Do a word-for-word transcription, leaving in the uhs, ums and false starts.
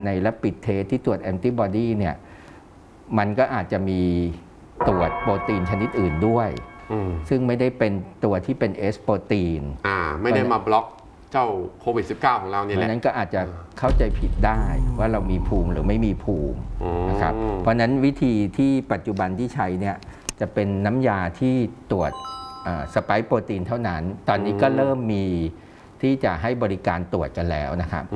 ใน Rapid Test ที่ตรวจแอนติบอดีเนี่ยมันก็อาจจะมีตรวจโปรตีนชนิดอื่นด้วยซึ่งไม่ได้เป็นตัวที่เป็น S โปรตีนอ่าไม่ได้มาบล็อกเจ้าโควิด สิบเก้า ของเราเนี่ยแหละเพราะนั้นก็อาจจะเข้าใจผิดได้ว่าเรามีภูมิหรือไม่มีภูมินะครับเพราะนั้นวิธีที่ปัจจุบันที่ใช้เนี่ยจะเป็นน้ำยาที่ตรวจสไปค์โปรตีนเท่านั้นตอนนี้ก็เริ่มมีที่จะให้บริการตรวจกันแล้วนะครับ